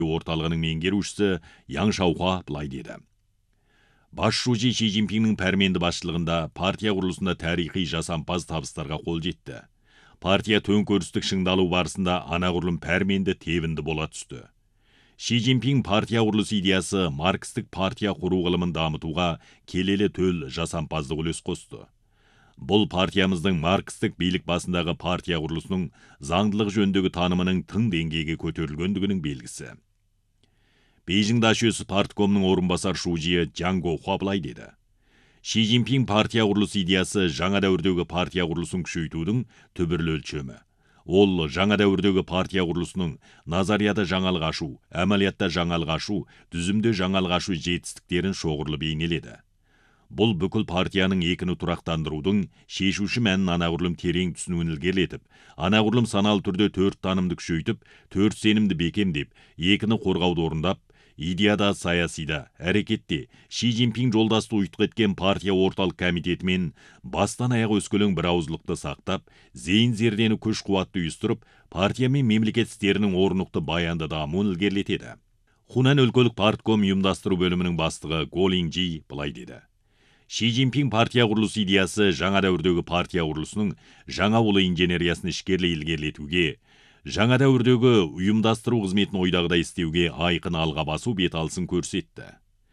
орталығының меңгерушісі Яң Шаухуа былай деді. Бас шужи Ши Цзиньпиннің пәрменді басшылығында партия құрылысында тарихи жасампаз табыстарға қол жетті. Партия төңкерістік шыңдалу барысында анағұрлым пәрменді тебінді бола түсті. Ши Цзиньпин партия құрылысы идеясы маркстік партия құру ғылымын дамытуға келелі төл жасампаздық үлес қосты. Бұл партиямыздың маркстік билік басындағы партия құрылысының заңдылық жөніндегі танымының тың деңгейге көтерілгендігінің белгісі. Бейжің дашөсі парткомның орынбасар шужиі Джан Гоухуа былай деді. Ши Цзиньпин партия құрылысы идеясы жаңа дәуірдегі партия құрылысын күшейтудің түбірлі өлшемі. Ол жаңа дәуірдегі партия құрылысының назарияда жаңалық ашу, әмәлиятта жаңалық ашу, түзімде жаңалық ашу жетістіктерін шоғырлы бейнеледі. Бұл бүкіл партияның екіні тұрақтандырудың шешуші мәнін анағұрлым терең түсінуін ілгерілетіп, анағұрлым саналы түрде 4 танымды күшейтіп, 4 сенімді бекемдеп, екіні қорғауды орындап, идеяда, саясида, әрекетте Ши Цзиньпин жолдасты ұйытқы еткен партия орталық комитетімен бастан аяқ өскелең бір ауызлықты сақтап, зейін зердені күш қуатты үйістіріп, партия мен мемлекет істерінің орнықты баянды дамуын ілгерілетеді. Хунан өлкөлік партком ұйымдастыру бөлімінің бастығы Го Линgjи былай деді. Ши Цзиньпин партия құрылысы идеясы жаңа дәуірдегі партия құрылысының жаңа ұлы инженериясын ішкерлей ілгерілетуге, жаңа дәуірдегі ұйымдастыру қызметін ойдағыдай істеуге айқын алға басу бет алысын көрсетті.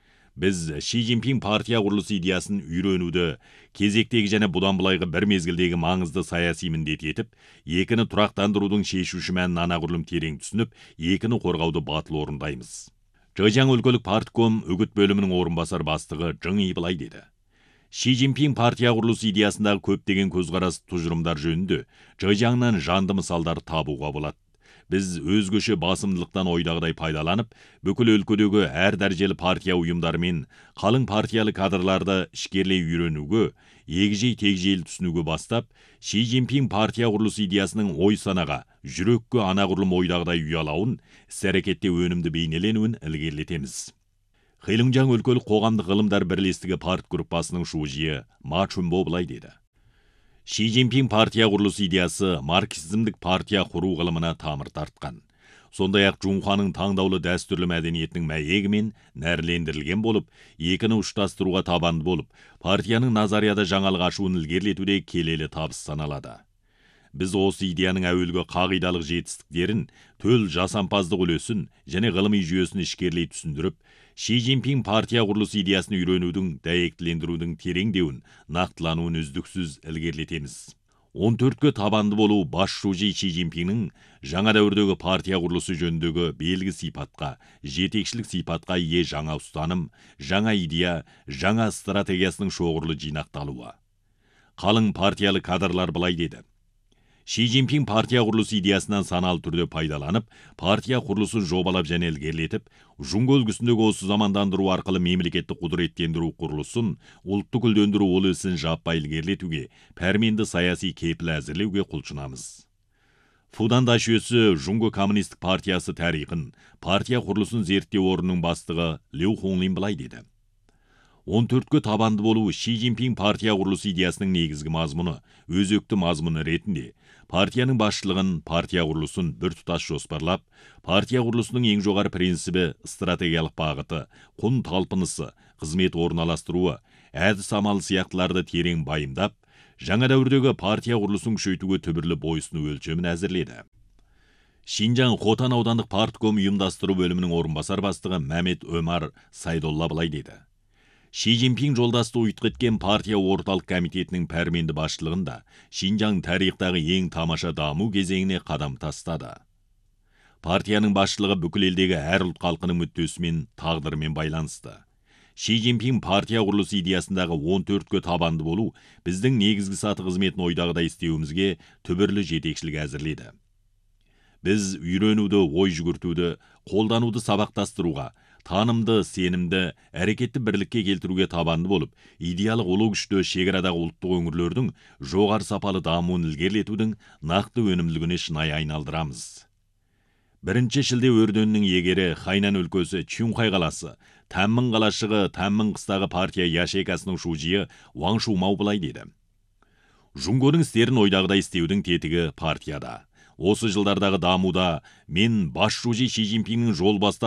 Біз Ши Цзиньпин партия құрылысы идеясын үйренуді кезектегі және бұдан былайғы бір мезгілдегі маңызды саяси міндет етіп, екіні тұрақтандырудың шешуші мәнін анағұрлым терең түсініп, екіні қорғауды батыл орындаймыз. Зhejiang өлкөлік партком үгіт бөлімінің орынбасар бастығы Zheng Yi былай деді. Ши Цзиньпин партия құрылысы идеясындағы көптеген көзқарас тұжырымдар жөнінде Зhejiangнан жанды мысалдар табуға болады. Біз өзгөше басымдылықтан ойдағыдай пайдаланып, бүкіл өлкөдегі әр дәрежелі партия ұйымдары мен қалың партиялы кадрларды ішкерлей үйренуге, егжей тегжейлі түсінуге бастап, Ши Цзиньпин партия құрылысы идеясының ой санаға, жүрекке анағұрлым ойдағыдай ұялауын, іс-әрекетте өнімді бейнеленуін ілгерілетеміз. Хэйлунжяң өлкөлік қоғамдық ғылымдар бірлестігі партгруппасының шужиі Ма Чунбо былай деді. Ши Цзиньпин партия құрылысы идеясы марксизмдік партия құру ғылымына тамыр тартқан. Сондай-ақ Жунхуаның таңдаулы дәстүрлі мәдениетінің мәйегімен нәрлендірілген болып, екіні ұштастыруға табанды болып, партияның назарияда жаңалық ашуын ілгерілетуде келелі табыс саналады. Біз осы идеяның әуелгі қағидалық жетістіктерін, төл жасампаздық үлесін және ғылыми жүйесін ішкерлей түсіндіріп, Ши Цзиньпин партия құрылысы идеясын үйренудің, дәйектілендірудің тереңдеуін, нақтылануын үздіксіз ілгерілетеміз. 14-ке табанды болу бас шужи Ши Цзиньпиннің жаңа дәуірдегі партия құрылысы жөніндегі белгі сипатқа, жетекшілік сипатқа ие жаңа ұстаным, жаңа идея, жаңа стратегиясының шоғырлы жинақталуы. Қалың партиялы кадрлар былай деді. Ши Цзиньпин партия құрылысы идеясынан саналы түрде пайдаланып, партия құрылысын жобалап және ілгерілетіп, жұңғы үлгісіндегі осы замандандыру арқылы мемлекетті құдыреттендіру құрылысын, ұлтты гүлдендіру ол ісін жаппай ілгерілетуге, пәрменді саяси кепіл әзірлеуге құлшынамыз. Фудан дашөсі жұңғы коммунистік партиясы тарихын, партия құрылысын зерттеу орнының бастығы Лю Хонглин былай деді. 14-ке табанды болу Ши Цзиньпин партия құрылысы идеясының негізгі мазмұны, өзекті мазмұны ретінде, партияның басшылығын, партия құрылысын бір тұтас жоспарлап, партия құрылысының ең жоғары принципі, стратегиялық бағыты, құн талпынысы, қызмет орналастыруы, әдіс амал сияқтыларды терең байымдап, жаңа дәуірдегі партия құрылысын күшейтуге түбірлі бойсыну өлшемін әзірледі. Шинжаң Хотан аудандық партком ұйымдастыру бөлімінің орынбасар бастығы Мәмет Өмар Сайдолла былай деді. Ши Цзиньпин жолдасты ұйытқы еткен партия орталық комитетінің пәрменді басшылығында Шинжаң тарихтағы ең тамаша даму кезеңіне қадам тастады. Партияның басшылығы бүкіл елдегі әр ұлт халқының мүддесімен, тағдырымен байланысты. Ши Цзиньпин партия құрылысы идеясындағы 14-ке табанды болу біздің негізгі саты қызметін ойдағыдай істеуімізге түбірлі жетекшілік әзірледі. Біз үйренуді, ой жүгіртуді, қолдануды сабақтастыруға, танымды, сенімді, әрекетті бірлікке келтіруге табанды болып, идеялық ұлы күшті шекарадағы ұлттық өңірлердің жоғары сапалы дамуын ілгерілетудің нақты өнімділігіне шынайы айналдырамыз. 1 шілде өрдөнінің егері Хайнан өлкөсі Чунхай қаласы, Тәнмін қалашығы Тәнмін қыстағы партия яшекасының шужиы Ваң Шумау былай деді. Жұңгоның істерін ойдағыдай істеудің тетігі партияда. Осы жылдардағы дамуда мен бас шужи Си Цзиньпиннің жол бастап